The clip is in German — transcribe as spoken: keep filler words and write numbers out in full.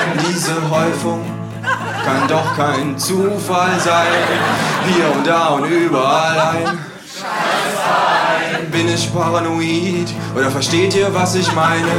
Diese Häufung kann doch kein Zufall sein. Hier und da und überall ein Scheißverein. Bin ich paranoid oder versteht ihr, was ich meine?